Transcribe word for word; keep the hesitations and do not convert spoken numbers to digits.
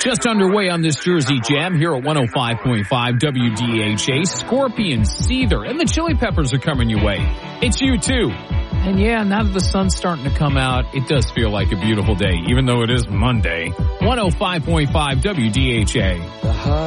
Just underway on this Jersey Jam here at one oh five point five W D H A. Scorpion, Seether, and the Chili Peppers are coming your way. It's U two. And yeah, now that the sun's starting to come out, it does feel like a beautiful day, even though it is Monday. one oh five point five W D H A.